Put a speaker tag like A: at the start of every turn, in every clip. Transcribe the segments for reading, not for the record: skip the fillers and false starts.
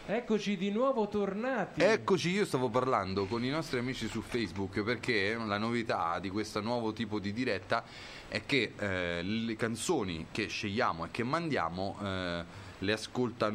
A: Eccoci di nuovo tornati.
B: Eccoci, io stavo parlando con i nostri amici su Facebook perché la novità di questo nuovo tipo di diretta è che le canzoni che scegliamo e che mandiamo le ascolta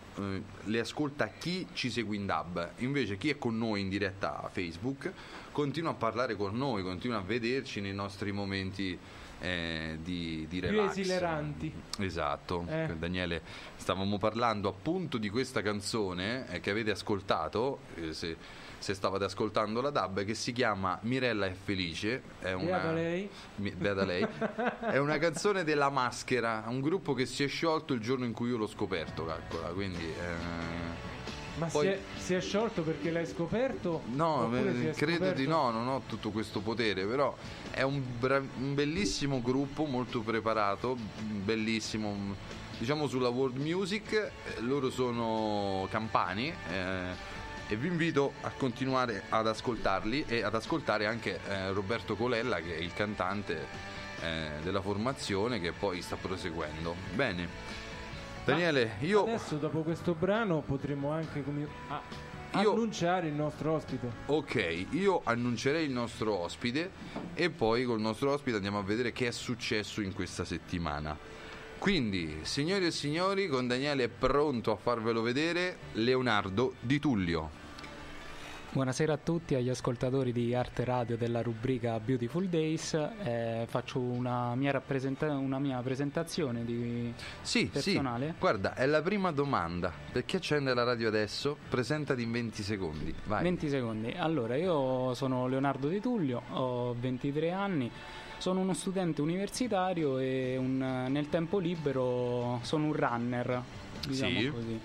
B: chi ci segue in DAB. Invece chi è con noi in diretta a Facebook continua a parlare con noi, continua a vederci nei nostri momenti di relax,
A: più esileranti.
B: Esatto. Daniele, stavamo parlando appunto di questa canzone che avete ascoltato, se stavate ascoltando la DAB, che si chiama Mirella è felice.
A: Beata lei.
B: Beata lei. È una canzone della Maschera, un gruppo che si è sciolto il giorno in cui io l'ho scoperto, calcola, quindi
A: ma
B: poi,
A: si è sciolto perché l'hai scoperto?
B: No, credo
A: scoperto?
B: di no, non ho tutto questo potere, però è un bellissimo gruppo, molto preparato, bellissimo, diciamo sulla world music. Loro sono campani e vi invito a continuare ad ascoltarli e ad ascoltare anche Roberto Colella, che è il cantante della formazione, che poi sta proseguendo. Bene, Daniele, io
A: adesso dopo questo brano potremo anche annunciare il nostro ospite.
B: Ok, io annuncerei il nostro ospite e poi col nostro ospite andiamo a vedere che è successo in questa settimana. Quindi, signori e signori, con Daniele è pronto a farvelo vedere Leonardo Di Tullio.
C: Buonasera a tutti, agli ascoltatori di Arte Radio della rubrica Beautiful Days. Faccio una mia presentazione personale.
B: Sì, guarda, è la prima domanda. Per chi accende la radio adesso, presentati in 20 secondi. Vai.
C: 20 secondi. Allora, io sono Leonardo Di Tullio, ho 23 anni, sono uno studente universitario e nel tempo libero sono un runner, diciamo così.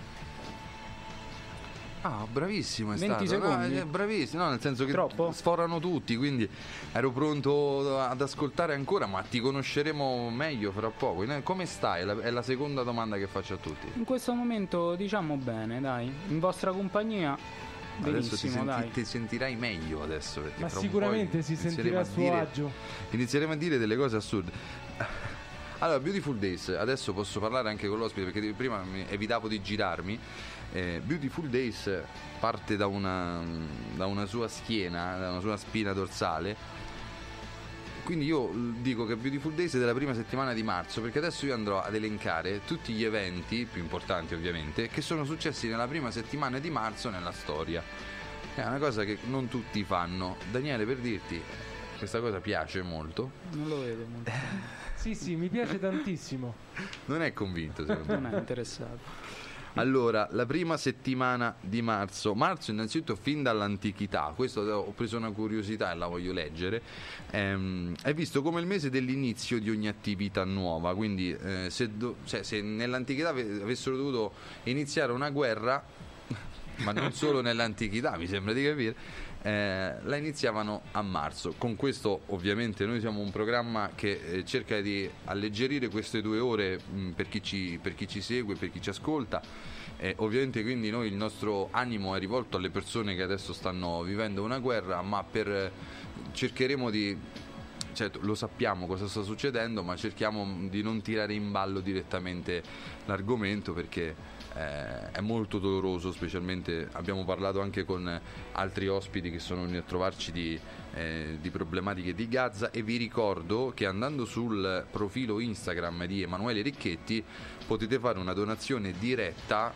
B: Ah, bravissimo, è
C: 20
B: stato.
C: secondi?
B: No, bravissimo, no, nel senso che
C: Troppo?
B: sforano tutti, quindi ero pronto ad ascoltare ancora, ma ti conosceremo meglio fra poco. Come stai? È la seconda domanda che faccio a tutti.
C: In questo momento diciamo bene, dai, in vostra compagnia benissimo,
B: adesso
C: dai.
B: ti sentirai meglio adesso, perché
A: Ma
B: fra
A: sicuramente
B: un po'
A: si sentirà a suo agio.
B: Inizieremo a dire delle cose assurde. Allora, Beautiful Days, adesso posso parlare anche con l'ospite perché prima evitavo di girarmi. Beautiful Days parte da una sua schiena, da una sua spina dorsale. Quindi io dico che Beautiful Days è della prima settimana di marzo, perché adesso io andrò ad elencare tutti gli eventi, più importanti ovviamente, che sono successi nella prima settimana di marzo nella storia. È una cosa che non tutti fanno. Daniele, per dirti, questa cosa piace molto.
C: Non lo vedo molto.
A: Sì, mi piace tantissimo.
B: Non è convinto, secondo me.
C: Non è interessato.
B: Allora, la prima settimana di marzo innanzitutto fin dall'antichità, questo ho preso una curiosità e la voglio leggere, è visto come il mese dell'inizio di ogni attività nuova, quindi se nell'antichità avessero dovuto iniziare una guerra, ma non solo nell'antichità, mi sembra di capire, la iniziavano a marzo. Con questo ovviamente noi siamo un programma che cerca di alleggerire queste 2 ore per chi ci segue, per chi ci ascolta. Ovviamente quindi noi il nostro animo è rivolto alle persone che adesso stanno vivendo una guerra, ma cercheremo di... Certo, lo sappiamo cosa sta succedendo, ma cerchiamo di non tirare in ballo direttamente l'argomento, perché è molto doloroso. Specialmente abbiamo parlato anche con altri ospiti che sono venuti a trovarci di problematiche di Gaza, e vi ricordo che andando sul profilo Instagram di Emanuele Ricchetti potete fare una donazione diretta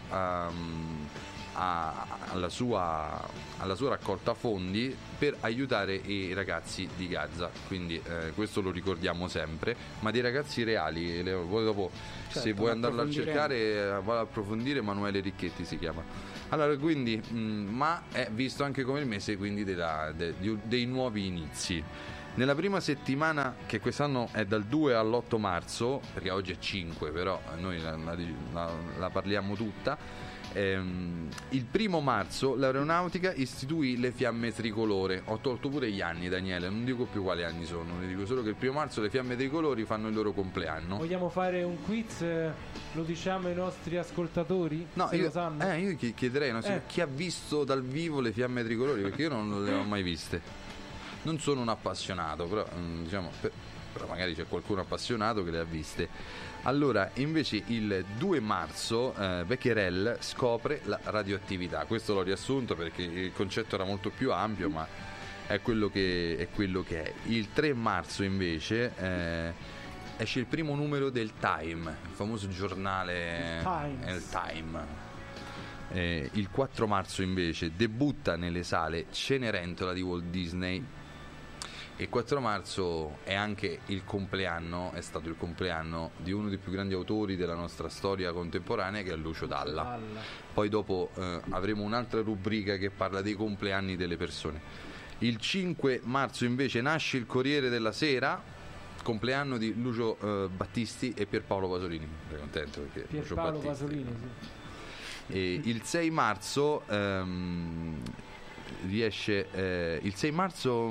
B: alla sua raccolta fondi per aiutare i ragazzi di Gaza. Quindi questo lo ricordiamo sempre, ma dei ragazzi reali. Poi dopo, se vuoi andarlo a cercare, va a approfondire. Emanuele Ricchetti si chiama. Allora, quindi ma è visto anche come il mese quindi dei nuovi inizi. Nella prima settimana, che quest'anno è dal 2 all'8 marzo, perché oggi è 5, però noi la parliamo tutta. Il 1 marzo l'aeronautica istituì le fiamme tricolore. Ho tolto pure gli anni, Daniele, non dico più quali anni sono, ne dico solo che il 1 marzo le fiamme tricolori fanno il loro compleanno.
A: Vogliamo fare un quiz? Lo diciamo ai nostri ascoltatori?
B: No,
A: se lo sanno?
B: Io chiederei chi ha visto dal vivo le fiamme tricolori, perché io non le ho mai viste. Non sono un appassionato, però diciamo però magari c'è qualcuno appassionato che le ha viste. Allora, invece il 2 marzo Becquerel scopre la radioattività. Questo l'ho riassunto perché il concetto era molto più ampio, ma è quello che è. Il 3 marzo invece esce il primo numero del Time, il famoso giornale Time. Il 4 marzo invece debutta nelle sale Cenerentola di Walt Disney. Il 4 marzo è anche è stato il compleanno di uno dei più grandi autori della nostra storia contemporanea, che è Lucio Dalla. Poi dopo avremo un'altra rubrica che parla dei compleanni delle persone. Il 5 marzo invece nasce il Corriere della Sera, compleanno di Lucio Battisti e Pierpaolo Pasolini. Sono contento perché
A: Pierpaolo Pasolini, sì.
B: E il 6 marzo riesce il 6 marzo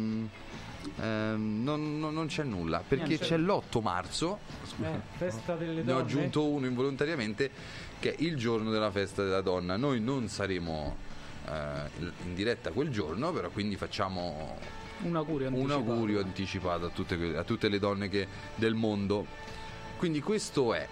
B: non c'è nulla, perché c'è l'8 marzo,
A: festa delle donne.
B: Ne ho aggiunto uno involontariamente, che è il giorno della festa della donna. Noi non saremo in diretta quel giorno, però quindi facciamo un augurio anticipato a tutte le donne del mondo. Quindi questo è.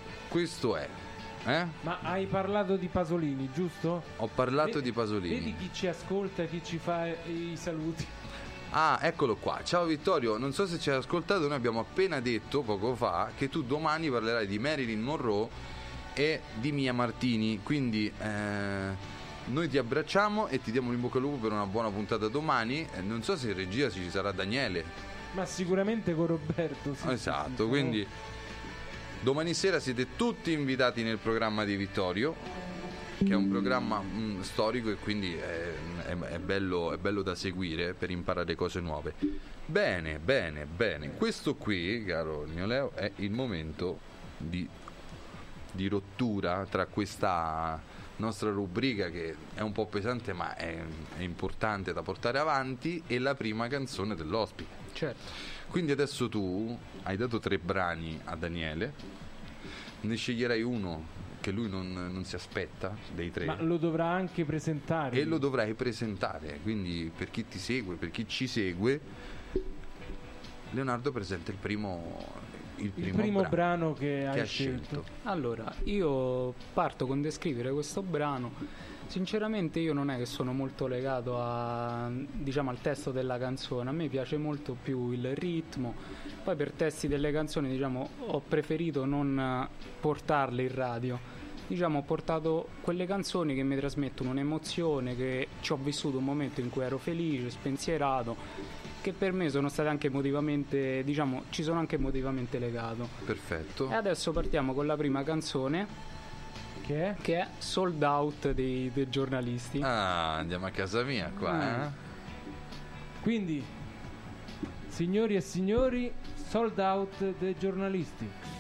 B: Ma
A: hai parlato di Pasolini, giusto?
B: Ho parlato di Pasolini.
A: Vedi chi ci ascolta e chi ci fa i saluti.
B: Ah, eccolo qua. Ciao Vittorio, non so se ci hai ascoltato, noi abbiamo appena detto poco fa che tu domani parlerai di Marilyn Monroe e di Mia Martini, quindi noi ti abbracciamo e ti diamo in bocca al lupo per una buona puntata domani. Non so se in regia ci sarà Daniele.
A: Ma sicuramente con Roberto, sì.
B: Esatto,
A: sì,
B: quindi domani sera siete tutti invitati nel programma di Vittorio, che è un programma storico e quindi è bello da seguire per imparare cose nuove. Bene. Questo qui, caro il mio Leo, è il momento di rottura tra questa nostra rubrica, che è un po' pesante ma è importante da portare avanti, e la prima canzone dell'ospite.
C: Certo.
B: Quindi adesso tu hai dato 3 brani a Daniele, ne sceglierai uno che lui non si aspetta dei 3.
A: Ma lo dovrà anche presentare.
B: E lo dovrai presentare, quindi per chi ti segue, per chi ci segue, Leonardo presenta il primo
A: brano che hai scelto.
C: Allora, io parto con descrivere questo brano. Sinceramente io non è che sono molto legato al testo della canzone, a me piace molto più il ritmo. Poi per testi delle canzoni ho preferito non portarle in radio. Ho portato quelle canzoni che mi trasmettono un'emozione, che ci ho vissuto un momento in cui ero felice, spensierato, che per me sono state anche emotivamente, ci sono anche emotivamente legato.
B: Perfetto.
C: E adesso partiamo con la prima canzone, che è Sold Out dei giornalisti.
B: Ah, andiamo a casa mia qua.
A: Quindi, signori e signori, Sold Out dei giornalisti.